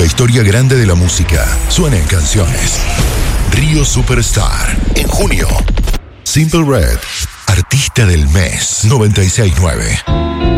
historia grande de la música suena en canciones. Río Superstar, en junio. Simple Red, artista del mes 96.9.